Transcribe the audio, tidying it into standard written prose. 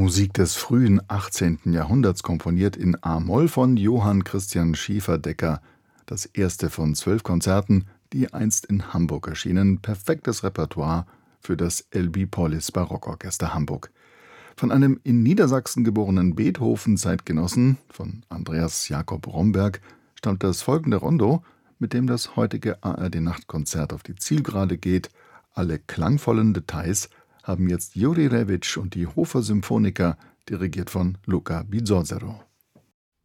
Musik des frühen 18. Jahrhunderts, komponiert in A-Moll von Johann Christian Schieferdecker. Das erste von 12 Konzerten, die einst in Hamburg erschienen. Perfektes Repertoire für das Elby Pollis Barockorchester Hamburg. Von einem in Niedersachsen geborenen Beethoven-Zeitgenossen, von Andreas Jakob Romberg, stammt das folgende Rondo, mit dem das heutige ARD-Nachtkonzert auf die Zielgerade geht. Alle klangvollen Details haben jetzt Juri Rewicz und die Hofer Symphoniker, dirigiert von Luca Bizzozero.